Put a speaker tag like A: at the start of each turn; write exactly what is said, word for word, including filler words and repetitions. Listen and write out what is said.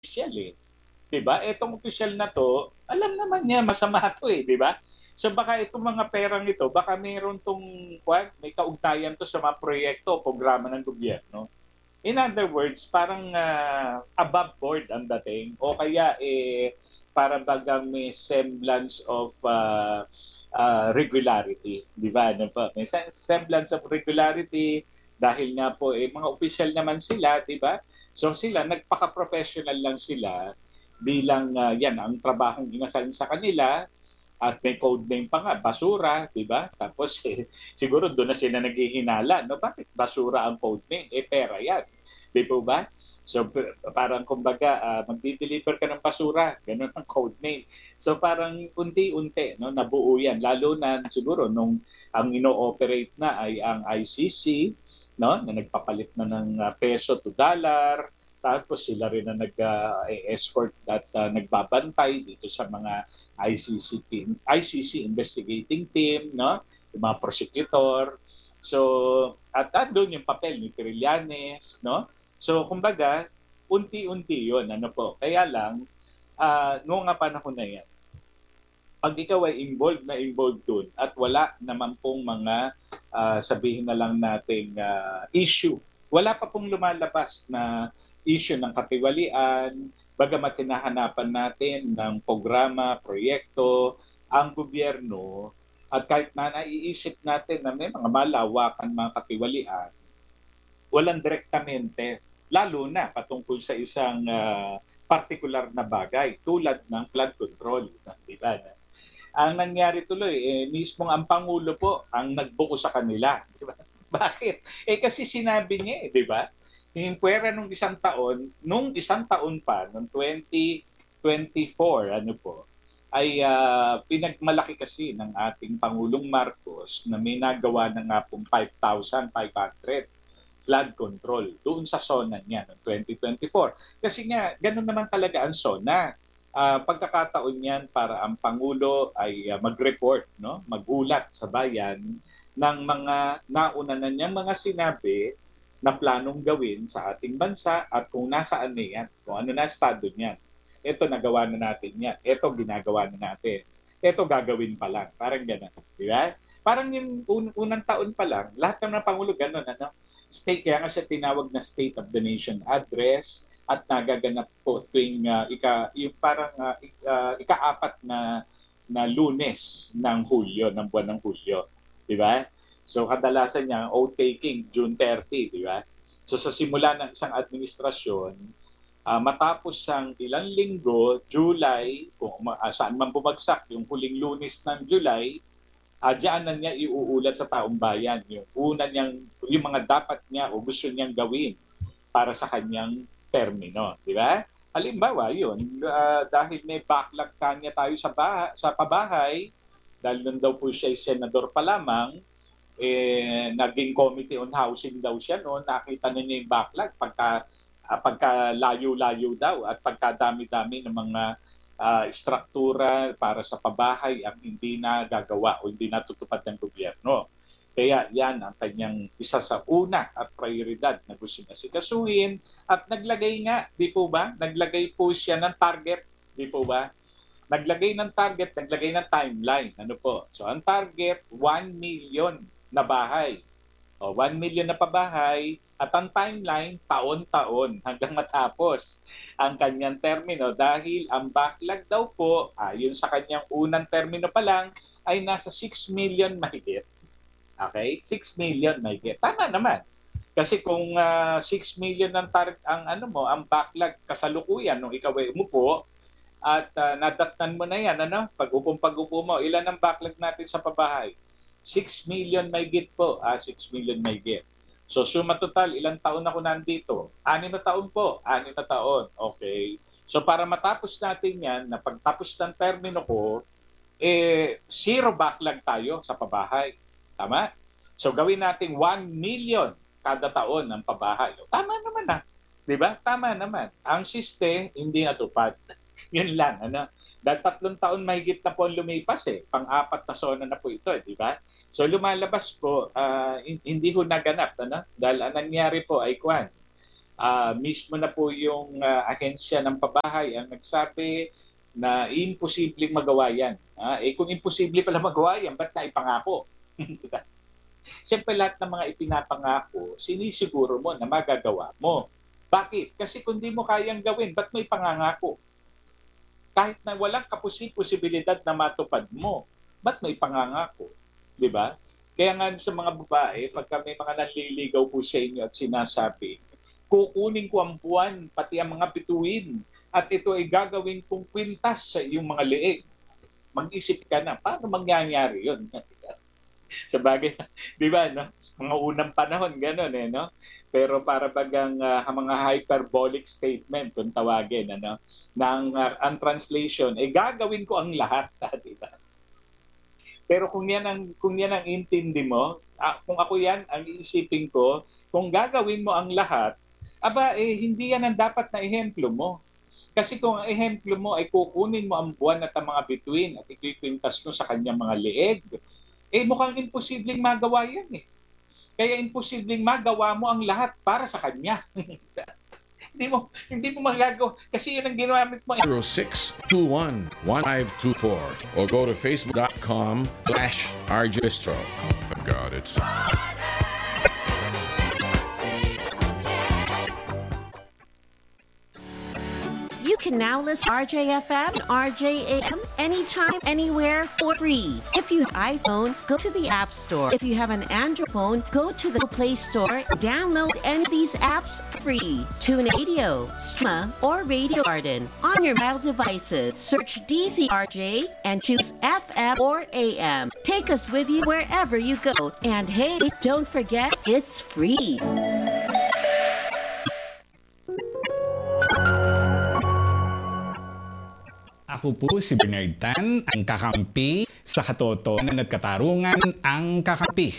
A: opisyal eh. 'Di ba? Etong opisyal na 'to, alam naman niya masama 'to eh, 'di ba? So baka itong mga perang ito, baka meron 'tong kwan, may kaugnayan 'to sa mga proyekto o programa ng gobyerno. In other words, parang uh, above board ang dating o kaya eh para bagang may semblance of uh, uh, regularity, di ba? Ano po? May semblance of regularity dahil nga po eh mga opisyal naman sila, di ba? So sila nagpaka-professional lang sila bilang uh, yan ang trabahong inasan sa kanila at may code name pa nga, basura, di ba? Tapos eh, siguro doon na sila naghihinala, no? Bakit basura ang code name? Eh pera yan. Di po ba? So parang kumbaga uh, magdi-deliver ka ng basura, ganun ang code name. So parang unti-unti no nabuo yan lalo na siguro nung ang ino-operate na ay ang I C C no na nagpapalit na ng uh, peso to dollar, tapos sila rin na nag-escort uh, at uh, nagbabantay dito sa mga I C C team, I C C investigating team, no? Yung mga prosecutor. So, at doon yung papel ni Trillanes, no? So, kumbaga, unti-unti yun, ano po. Kaya lang, uh, noong nga panahon na yan, pag ikaw ay involved na involved dun at wala naman pong mga uh, sabihin na lang nating uh, issue, wala pa pong lumalabas na issue ng katiwalian, bagamat tinahanapan natin ng programa, proyekto, ang gobyerno, at kahit na naiisip natin na may mga malawakan mga katiwalian, walang direktamente, lalo na patungkol sa isang uh, particular na bagay tulad ng flood control. Di ba? Ang nangyari tuloy, eh, mismo ang Pangulo po ang nagbuko sa kanila. Di ba? Bakit? Eh kasi sinabi niya eh, di ba? Yung pwera nung isang taon, nung isang taon pa, nung twenty twenty-four, ano po, ay uh, pinagmalaki kasi ng ating Pangulong Marcos na may nagawa na nga pong five thousand five hundred flood control doon sa SONA niya noong twenty twenty-four. Kasi nga, ganun naman talaga ang SONA. Uh, pagkakataon niyan para ang Pangulo ay uh, mag-report, no? Magulat sa bayan ng mga nauna na niyang mga sinabi na planong gawin sa ating bansa at kung nasaan na yan, kung ano na estado niyan. Ito, nagawa na natin yan. Ito, ginagawa na natin. Ito, gagawin pa lang. Parang gano'n. Di ba? Parang yung un- unang taon pa lang, lahat ng mga Pangulo gano'n, ano? State, kaya nga siya tinawag na State of the Nation Address at nagaganap po tuwing uh, ika, yung parang uh, uh, ika-apat na na lunes ng Hulyo, ng buwan ng Hulyo. Di ba? So kadalasan niya, oath-taking, June thirty, di ba? So sa simula ng isang administrasyon, uh, matapos ang ilang linggo, July, kung uh, saan man bumagsak yung huling lunes ng July, uh, diyan na niya iuulat sa taong bayan yung una niyang, yung mga dapat niya o gusto niyang gawin para sa kanyang termino, di ba? Halimbawa, yun, uh, dahil may backlog kanya tayo sa, baha, sa pabahay, dahil nun daw po siya ay senador pa lamang, eh, naging committee on housing daw siya noon, nakita na niya yung backlog pagka, uh, pagka layo-layo daw at pagkadami-dami ng mga uh, struktura para sa pabahay ang hindi na gagawa o hindi natutupad ng gobyerno. Kaya yan ang kanyang isa sa una at prioridad na gusto niya sikasuhin at naglagay nga, di po ba? Naglagay po siya ng target, di po ba? Naglagay ng target, naglagay ng timeline. Ano po? So ang target, one million na bahay. O, one million na pabahay at ang timeline, taon-taon hanggang matapos ang kanyang termino dahil ang backlog daw po, ayon sa kanyang unang termino pa lang, ay nasa six million mahigit. Okay? six million mahigit. Tama naman. Kasi kung uh, six million ang tar- ang ano mo, ang backlog kasalukuyan nung ikaw ay umupo at uh, nadatnan mo na yan, ano? Pag-upong pag-upo mo, ilan ang backlog natin sa pabahay? six million mahigit po. Ah, six million mahigit. So, suma total, ilang taon ako nandito? Anim na taon po. Anim na taon. Okay. So, para matapos natin yan, na pagtapos ng termino ko, eh, zero backlog tayo sa pabahay. Tama? So gawin natin one million kada taon ng pabahay. Tama naman ah. 'Di ba? Tama naman. Ang siste hindi natupad. Yun lang, ano? Dahil tatlong taon mahigit na po ang lumipas eh. Pang-apat na zona na po ito, eh, di ba? So lumalabas po, uh, hindi ho naganap, ano? Dahil ang nangyari po ay kwan. Ah, mismo na po yung ah, ahensya ng pabahay ang nagsabi na imposibleng magawa yan. Ah, eh kung imposible pala magawa yan, ba't na ipangako? Siyempre lahat ng mga ipinapangako, sinisiguro mo na magagawa mo. Bakit? Kasi kung di mo kayang gawin, ba't mo ipangangako? Kahit na walang kaposi-posibilidad na matupad mo, ba't mo ipangangako? Di ba? Kaya nga sa mga babae, pagka may mga nanliligaw po sa inyo at sinasabi, kukunin ko ang buwan, pati ang mga bituin, at ito ay gagawin kong kwintas sa iyong mga leeg. Mag-isip ka na, paano mangyayari yun? Sa bagay, di ba, no? Mga unang panahon, gano'n eh, no? Pero para bagang uh, mga hyperbolic statement kung tawagin, ano, ng uh, ang translation, eh gagawin ko ang lahat, di ba? Pero kung yan ang kung yan ang intindi mo, ah, kung ako yan ang iisipin ko, kung gagawin mo ang lahat, aba eh hindi yan ang dapat na ehemplo mo. Kasi kung ang ehemplo mo ay kukunin mo ang buwan at ang mga bituin at ikikwintas mo sa kanyang mga leeg, eh mukhang imposibleng magawa yan eh. Kaya imposibleng magawa mo ang lahat para sa kanya. hindi mo hindi mo magagawa kasi yun ang ginamit mo.
B: zero six two one one five two four or go to facebook dot com slash R J Bistro. Oh God, it's
C: You can now listen to R J F M, R J A M, anytime, anywhere for free. If you have iPhone, go to the App Store. If you have an Android phone, go to the Play Store. Download any of these apps free. Tune Radio, Streama, or Radio Garden on your mobile devices. Search D Z R J and choose F M or A M. Take us with you wherever you go. And hey, don't forget, it's free.
D: Ako po si Bernard Tan, ang kakampi sa katotohanan at katarungan, ang kakampi